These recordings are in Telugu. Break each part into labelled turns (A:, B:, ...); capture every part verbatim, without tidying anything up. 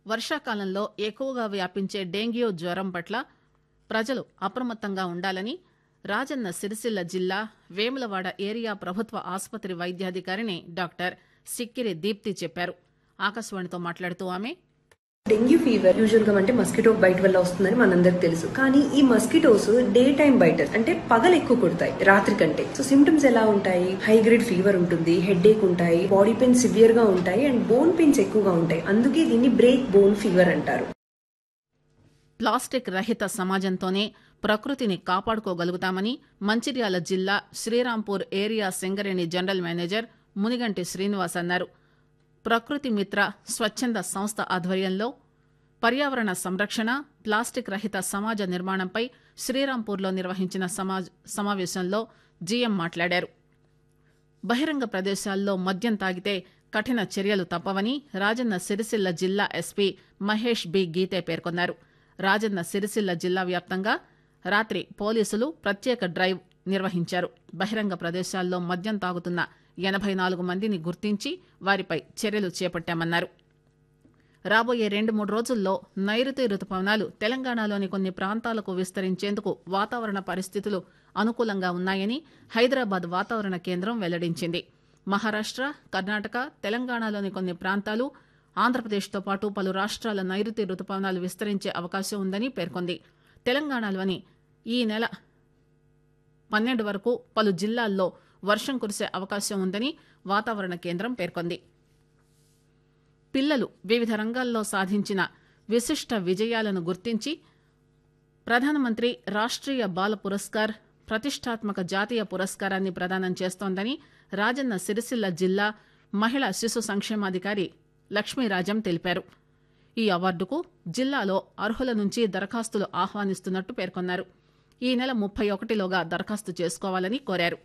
A: వర్షాకాలంలో ఎక్కువగా వ్యాపించే డెంగ్యూ జ్వరం పట్ల ప్రజలు అప్రమత్తంగా ఉండాలని రాజన్న సిరిసిల్ల జిల్లా వేములవాడ ఏరియా ప్రభుత్వ ఆసుపత్రి వైద్యాధికారిని డాక్టర్ సిక్కిరి దీప్తి చెప్పారు. ఆకాశవాణితో మాట్లాడుతూ ఆమె
B: డెంగ్యూ ఫీవర్ యూజువల్ గా అంటే మస్కిటో బైట్ వల్ల వస్తుందని మనందరికి తెలుసు. కానీ ఈ మస్కిటోస్ డే టైం బైటర్స్, అంటే పగలు ఎక్కువ కొడతాయి రాత్రి కంటే. సో సిమ్టమ్స్ ఎలా ఉంటాయి? హై గ్రేడ్ ఫీవర్ ఉంటుంది, హెడ్ ఏక్ ఉంటాయి, బాడీ పెయిన్ సివియర్ గా ఉంటాయి అండ్ బోన్ పెయిన్స్ ఎక్కువగా ఉంటాయి. అందుకే దీన్ని బ్రేక్ బోన్ ఫీవర్ అంటారు.
A: ప్లాస్టిక్ రహిత సమాజంతోనే ప్రకృతిని కాపాడుకోగలుగుతామని మంచిర్యాల జిల్లా Srirampur area Singareni general manager Muniganti Srinivas అన్నారు. ప్రకృతి మిత్ర స్వచ్ఛంద సంస్థ ఆధ్వర్యంలో పర్యావరణ సంరక్షణ, ప్లాస్టిక్ రహిత సమాజ నిర్మాణంపై శ్రీరాంపూర్లో నిర్వహించిన సమాజ్ సమావేశంలో జీఎం మాట్లాడారు. బహిరంగ ప్రదేశాల్లో మద్యం తాగితే కఠిన చర్యలు తప్పవని రాజన్న సిరిసిల్ల జిల్లా ఎస్పీ మహేష్ బి గీతే పేర్కొన్నారు. రాజన్న సిరిసిల్ల జిల్లా వ్యాప్తంగా రాత్రి పోలీసులు ప్రత్యేక డ్రైవ్ నిర్వహించారు. బహిరంగ ప్రదేశాల్లో మద్యం తాగుతున్న ఎనభై నాలుగు మందిని గుర్తించి వారిపై చర్యలు చేపట్టామన్నారు. రాబోయే రెండు మూడు రోజుల్లో నైరుతి రుతుపవనాలు తెలంగాణలోని కొన్ని ప్రాంతాలకు విస్తరించేందుకు వాతావరణ పరిస్థితులు అనుకూలంగా ఉన్నాయని హైదరాబాద్ వాతావరణ కేంద్రం వెల్లడించింది. మహారాష్ట, కర్ణాటక, తెలంగాణలోని కొన్ని ప్రాంతాలు, ఆంధ్రప్రదేశ్తో పాటు పలు రాష్ట్రాల నైరుతి రుతుపవనాలు విస్తరించే అవకాశం ఉందని పేర్కొంది. తెలంగాణలోని ఈ నెల పన్నెండు వరకు పలు జిల్లాల్లో వర్షం కురిసే అవకాశం ఉందని వాతావరణ కేంద్రం పేర్కొంది. పిల్లలు వివిధ రంగాల్లో సాధించిన విశిష్ట విజయాలను గుర్తించి ప్రధానమంత్రి రాష్ట్రీయ బాల పురస్కార్ ప్రతిష్టాత్మక జాతీయ పురస్కారాన్ని ప్రదానం చేస్తోందని రాజన్న సిరిసిల్ల జిల్లా మహిళా శిశు సంక్షేమాధికారి లక్ష్మీరాజం తెలిపారు. ఈ అవార్డుకు జిల్లాలో అర్హుల నుంచి దరఖాస్తులు ఆహ్వానిస్తున్నట్టు పేర్కొన్నారు. ఈ నెల ముప్పై ఒకటిలోగా దరఖాస్తు చేసుకోవాలని కోరారు.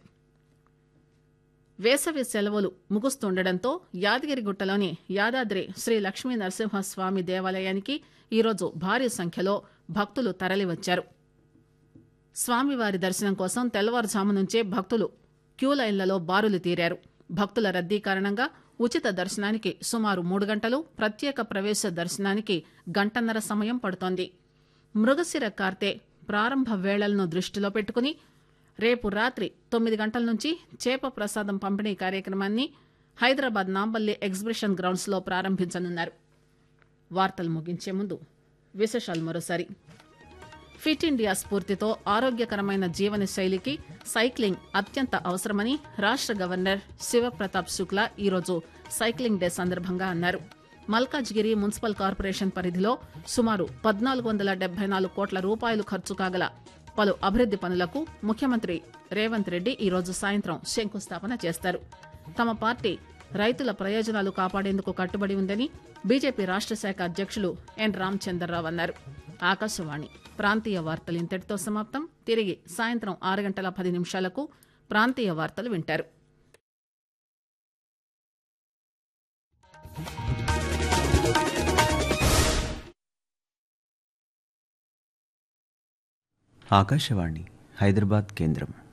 A: వేసవి సెలవులు ముగుస్తుండటంతో యాదగిరిగుట్టలోని యాదాద్రి శ్రీ లక్ష్మీ నరసింహస్వామి దేవాలయానికి ఈరోజు భారీ సంఖ్యలో భక్తులు తరలివచ్చారు. స్వామివారి దర్శనం కోసం తెల్లవారుజాము నుంచే భక్తులు క్యూలైన్లలో బారులు తీరారు. భక్తుల రద్దీ కారణంగా ఉచిత దర్శనానికి సుమారు మూడు గంటలు, ప్రత్యేక ప్రవేశ దర్శనానికి గంటన్నర సమయం పడుతోంది. మృగశిర కార్తె ప్రారంభ వేళలను దృష్టిలో పెట్టుకుని రేపు రాత్రి తొమ్మిది గంటల నుంచి చేప ప్రసాదం పంపిణీ కార్యక్రమాన్ని హైదరాబాద్ నాంపల్లి ఎగ్జిబిషన్ గ్రౌండ్స్ లో ప్రారంభించనున్నారు. వార్తలు ముగించే ముందు విశేషాలు మరోసారి. ఫిట్ ఇండియా స్ఫూర్తితో ఆరోగ్యకరమైన జీవన శైలికి సైక్లింగ్ అత్యంత అవసరమని రాష్ట్ర గవర్నర్ శివప్రతాప్ శుక్లా ఈరోజు సైక్లింగ్ డే సందర్భంగా అన్నారు. మల్కాజ్గిరి మున్సిపల్ కార్పొరేషన్ పరిధిలో సుమారు పద్నాలుగు వందల డెబ్బై నాలుగు కోట్ల రూపాయలు ఖర్చు కాగల పలు అభివృద్ది పనులకు ముఖ్యమంత్రి రేవంత్ రెడ్డి ఈరోజు సాయంత్రం శంకుస్థాపన చేస్తారు. తమ పార్టీ రైతుల ప్రయోజనాలు కాపాడేందుకు కట్టుబడి ఉందని బీజేపీ రాష్ట్ర శాఖ అధ్యక్షులు ఎన్ రామచంద్రరావు అన్నారు. ఆకాశవాణి ప్రాంతీయ వార్తలు ఇంతటితో సమాప్తం. తిరిగి సాయంత్రం ఆరు గంటల పది నిమిషాలకు ప్రాంతీయ వార్తలు వింటారు.
C: ఆకాశవాణి హైదరాబాద్ కేంద్రం.